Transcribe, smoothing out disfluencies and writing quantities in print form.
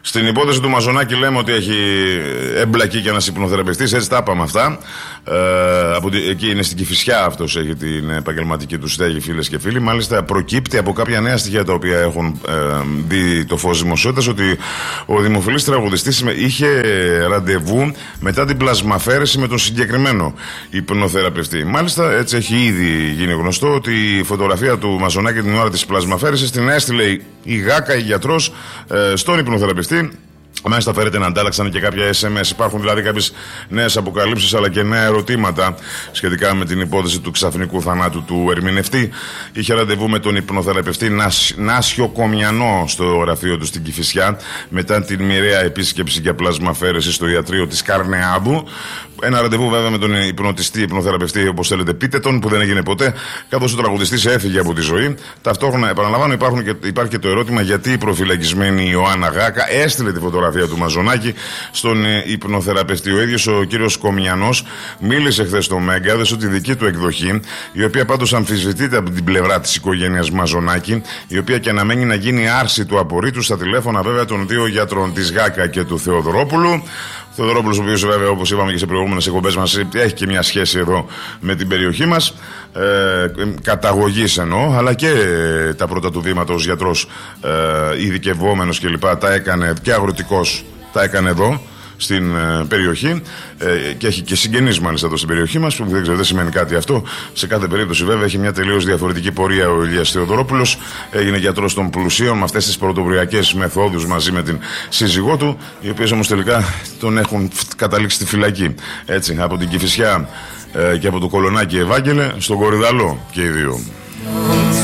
Στην υπόθεση του Μαζονάκη λέμε ότι έχει εμπλακεί και ένας υπνοθεραπευτής, έτσι τα είπαμε αυτά. Εκεί είναι στην Κηφισιά, αυτός έχει την επαγγελματική του στέγη, φίλες και φίλοι. Μάλιστα προκύπτει από κάποια νέα στοιχεία τα οποία έχουν δει το φως δημοσιότητας ότι ο δημοφιλής τραγουδιστής είχε ραντεβού μετά την πλασμαφέρεση με τον συγκεκριμένο υπνοθεραπευτή. Μάλιστα έτσι έχει ήδη γίνει γνωστό ότι η φωτογραφία του Μαζονάκη την ώρα της πλασμαφέρεσης την έστειλε η Γάκα, η γιατρός, στον υπνοθεραπευτή. Μάλιστα φέρεται να αντάλλαξαν και κάποια SMS. Υπάρχουν δηλαδή κάποιες νέες αποκαλύψεις αλλά και νέα ερωτήματα σχετικά με την υπόθεση του ξαφνικού θανάτου του ερμηνευτή. Είχε ραντεβού με τον υπνοθεραπευτή Νάσιο Κομιανό στο γραφείο του στην Κηφισιά μετά την μοιραία επίσκεψη για πλασμαφέρεση στο ιατρείο της Καρνεάδου. Ένα ραντεβού βέβαια με τον υπνοθεραπευτή, όπως θέλετε πείτε τον, που δεν έγινε ποτέ, καθώς ο τραγουδιστής έφυγε από τη ζωή. Ταυτόχρονα, επαναλαμβάνω, υπάρχει και το ερώτημα γιατί η προφυλακισμένη Ιωάννα Γάκα έστειλε τη φωτογραφία του Μαζονάκη στον υπνοθεραπευτή. Ο ίδιος ο κύριος Κομιανός μίλησε χθες στο Μέγκα, έδωσε τη δική του εκδοχή, η οποία πάντως αμφισβητείται από την πλευρά της οικογένειας Μαζονάκη, η οποία και αναμένει να γίνει άρση του απορρίτου στα τηλέφωνα βέβαια των δύο γιατρών, της Γάκα και του Θεοδωρόπουλου. Ο Θεοδωρόπουλος, ο οποίος βέβαια, όπως είπαμε και σε προηγούμενες εκπομπές μας, έχει και μια σχέση εδώ με την περιοχή μας, καταγωγής εννοώ, αλλά και τα πρώτα του βήματα ως γιατρός, ειδικευόμενος κλπ. Τα έκανε και αγροτικός, τα έκανε εδώ στην περιοχή και έχει και συγγενείς μάλιστα εδώ στην περιοχή μας, που δεν ξέρω, δεν σημαίνει κάτι αυτό. Σε κάθε περίπτωση βέβαια έχει μια τελείως διαφορετική πορεία ο Ηλίας Θεοδωρόπουλος. Έγινε γιατρός των πλουσίων με αυτές τις πρωτοβουλιακές μεθόδους μαζί με την σύζυγό του, οι οποίες όμως τελικά τον έχουν καταλήξει στη φυλακή. Έτσι, από την Κηφισιά και από το Κολονάκι, Ευάγγελε, στον Κορυδαλό και οι δύο.